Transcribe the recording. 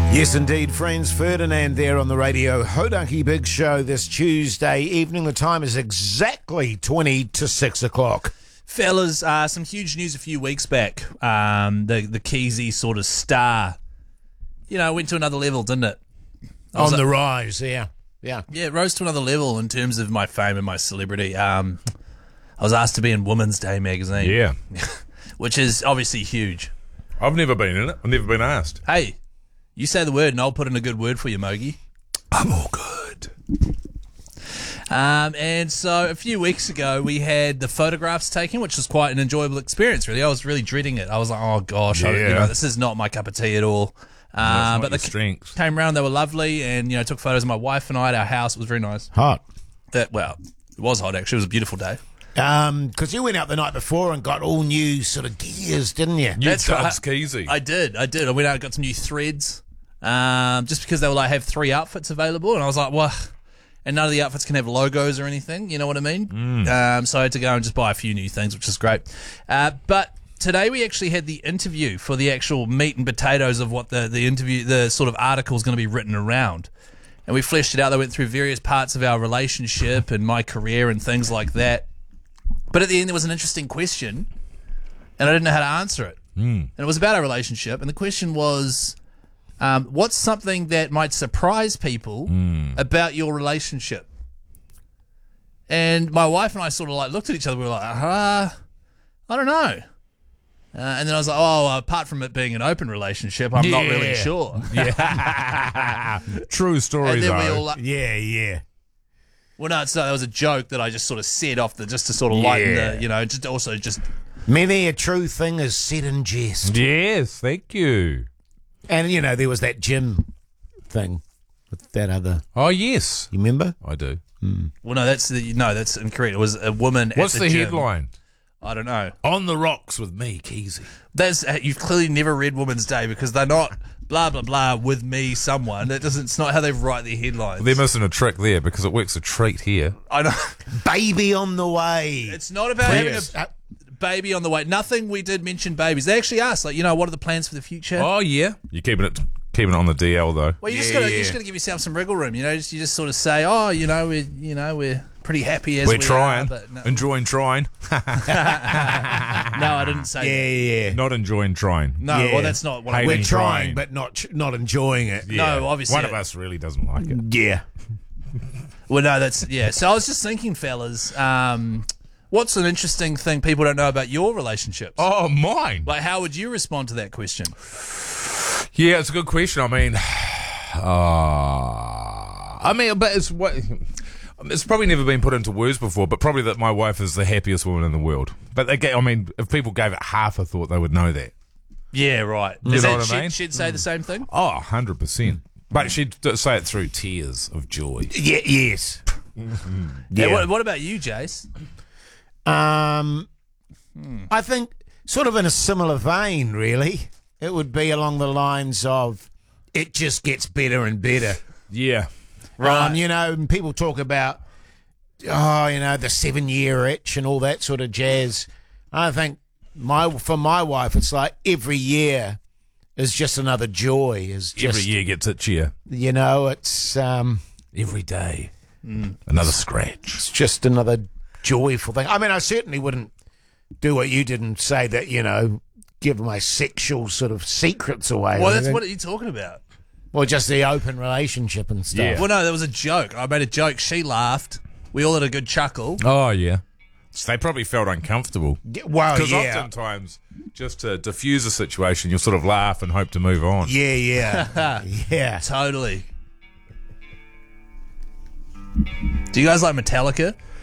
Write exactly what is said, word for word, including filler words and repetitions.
Yes, indeed, friends. Ferdinand there on the radio. Hodaki Big Show this Tuesday evening. The time is exactly twenty to six o'clock. Fellas, uh, some huge news a few weeks back. Um, the the Keezy sort of star, you know, went to another level, didn't it? On like, the rise, yeah. Yeah. Yeah, it rose to another level in terms of my fame and my celebrity. Um, I was asked to be in Women's Day magazine. Yeah. Which is obviously huge. I've never been in it. I've never been asked. Hey, you say the word and I'll put in a good word for you, Mogi. I'm all good. Um, and so a few weeks ago, we had the photographs taken, which was quite an enjoyable experience, really. I was really dreading it. I was like, oh, gosh, I, you Yeah. know, this is not my cup of tea at all. Uh, not but your they strengths. came around, they were lovely, and, you know, took photos of my wife and I at our house. It was very nice. Hot. That Well, it was hot, actually. It was a beautiful day. Um, because you went out the night before and got all new sort of gears, didn't you? New That's Tubbs right. Keezy. I did, I did. I went out and got some new threads, um, just because they were like, have three outfits available, and I was like, well, and none of the outfits can have logos or anything, you know what I mean? Mm. Um, so I had to go and just buy a few new things, which is great. Uh, but today we actually had the interview for the actual meat and potatoes of what the, the interview, the sort of article is going to be written around. And we fleshed it out. They went through various parts of our relationship and my career and things like that. But at the end, there was an interesting question, and I didn't know how to answer it. Mm. And it was about our relationship, and the question was, um, what's something that might surprise people Mm. about your relationship? And my wife and I sort of like looked at each other. We were like, uh, I don't know. Uh, and then I was like, oh, apart from it being an open relationship, I'm not really Yeah. sure. True And stories, then we though. all like, Yeah, yeah. well, no, so that was a joke that I just sort of said off the, just to sort of lighten Yeah. the, you know, just also just, Many a true thing is said in jest. Yes, thank you. And, you know, there was that gym thing with that other, Oh, yes. you remember? I do. well, no, that's the, no, that's incorrect. It was a woman What's at the, the, gym. headline? I don't know. On the Rocks with me, Keezy. That's uh, you've clearly never read Women's Day because they're not blah blah blah with me someone. That doesn't. It's not how they write their headlines. They're missing a trick there because it works a treat here. I know. Baby on the way. It's not about Yes. having a baby on the way. Nothing. We did mention babies. They actually asked, like, you know, what are the plans for the future? Oh, yeah. You're keeping it keeping it on the D L, though. Well, you just Yeah, gotta you yeah. just gotta give yourself some wriggle room. You know, just, you just sort of say, oh, you know, we're you know we're pretty happy as We're we trying. are. But no, Enjoying trying. no, I didn't say Yeah, that. yeah. Not enjoying trying. No, Yeah. well, that's not what I Hating We're mean. trying, trying. but not ch- not enjoying it. No, obviously One it- of us really doesn't like it. Yeah. Well, no, that's yeah. So I was just thinking, fellas, um, what's an interesting thing people don't know about your relationships? Oh, mine. Like, how would you respond to that question? Yeah, it's a good question. I mean, uh, I mean, but it's what it's probably never been put into words before. But probably that my wife is the happiest woman in the world. But they, I mean, if people gave it half a thought, they would know that. Yeah, right. You Is know that what I she'd, mean? she'd say the same thing? Oh, one hundred percent. But she'd d- say it through tears of joy. Yeah, yes. Yeah. What, what about you, Jace? Um, I think sort of in a similar vein, really. It would be along the lines of it just gets better and better. Yeah. Right. Um, you know, and people talk about, oh, you know, the seven-year itch and all that sort of jazz. I think my for my wife, it's like every year is just another joy. Is just, Every year gets itchier. you know, it's um, Every day. Another scratch. it's just another joyful thing. I mean, I certainly wouldn't do what you did and say that, you know, give my sexual sort of secrets away. Well, I that's think. what are you talking about? Well, just the open relationship and stuff. Yeah. Well, no, there was a joke. I made a joke. She laughed. We all had a good chuckle. Oh, yeah. So they probably felt uncomfortable. Yeah, well, Because yeah. oftentimes, just to diffuse a situation, you'll sort of laugh and hope to move on. Yeah, yeah. yeah. Totally. Do you guys like Metallica?